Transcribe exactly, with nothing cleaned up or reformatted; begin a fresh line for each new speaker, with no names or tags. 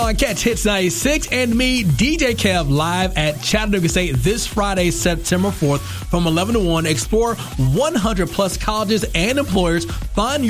On Catch Hits ninety-six and me, D J Kev, live at Chattanooga State this Friday, September fourth from eleven to one. Explore one hundred plus colleges and employers. Find your